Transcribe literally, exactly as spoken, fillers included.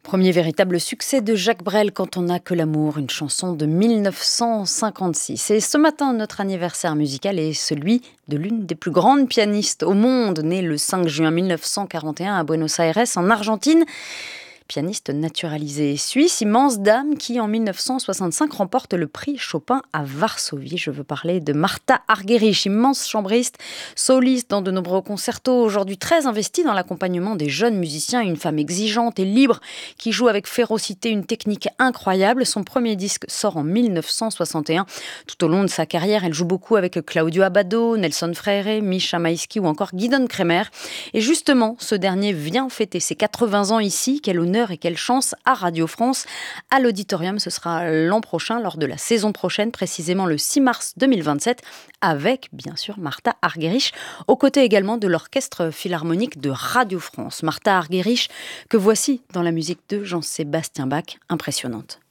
Premier véritable succès de Jacques Brel, Quand on n'a que l'amour, une chanson de mille neuf cent cinquante-six. Et ce matin, notre anniversaire musical est celui de l'une des plus grandes pianistes au monde, née le cinq juin mille neuf cent quarante et un à Buenos Aires, en Argentine. Pianiste naturalisée suisse, immense dame qui, en mille neuf cent soixante-cinq, remporte le prix Chopin à Varsovie. Je veux parler de Martha Argerich, immense chambriste, soliste dans de nombreux concertos, aujourd'hui très investie dans l'accompagnement des jeunes musiciens, une femme exigeante et libre qui joue avec férocité une technique incroyable. Son premier disque sort en mille neuf cent soixante et un. Tout au long de sa carrière, elle joue beaucoup avec Claudio Abbado, Nelson Freire, Mischa Maïski ou encore Gidon Kremer. Et justement, ce dernier vient fêter ses quatre-vingts ans ici. Quel honneur et quelle chance à Radio France, à l'Auditorium. Ce sera l'an prochain, lors de la saison prochaine, précisément le six mars deux mille vingt-sept, avec bien sûr Martha Argerich, aux côtés également de l'Orchestre Philharmonique de Radio France. Martha Argerich, que voici dans la musique de Jean-Sébastien Bach, impressionnante.